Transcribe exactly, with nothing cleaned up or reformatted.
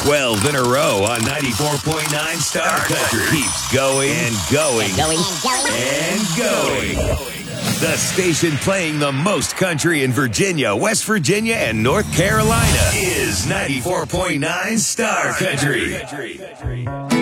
twelve in a row on ninety-four point nine Star Country. Keeps going and going And going. And and going. going. The station playing the most country in Virginia, West Virginia, and North Carolina is ninety-four point nine Star Country.